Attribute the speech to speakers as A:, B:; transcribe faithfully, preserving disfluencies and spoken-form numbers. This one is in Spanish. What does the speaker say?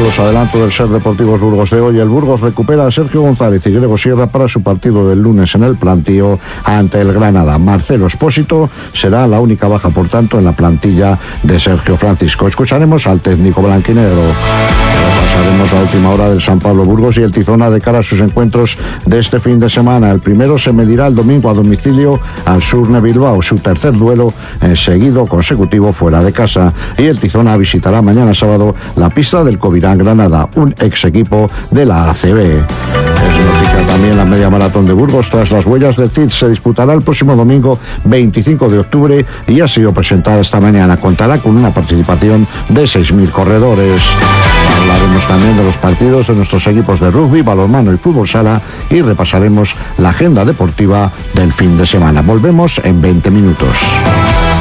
A: Os adelanto del Ser Deportivos Burgos de hoy. El Burgos recupera a Sergio González y Grego Sierra para su partido del lunes en el Plantío ante el Granada. Marcelo Espósito será la única baja, por tanto, en la plantilla de Sergio Francisco. Escucharemos al técnico blanquinegro. Pasaremos la última hora del San Pablo Burgos y el Tizona de cara a sus encuentros de este fin de semana. El primero se medirá el domingo a domicilio al Surne Bilbao, su tercer duelo en seguido consecutivo fuera de casa. Y el Tizona visitará mañana sábado la pista del Covirán Granada, un ex equipo de la A C B. Es noticia también la media maratón de Burgos. Tras las huellas del C I D se disputará el próximo domingo veinticinco de octubre y ha sido presentada esta mañana. Contará con una participación de seis mil corredores. Hablaremos también de los partidos de nuestros equipos de rugby, balonmano y fútbol sala y repasaremos la agenda deportiva del fin de semana. Volvemos en veinte minutos.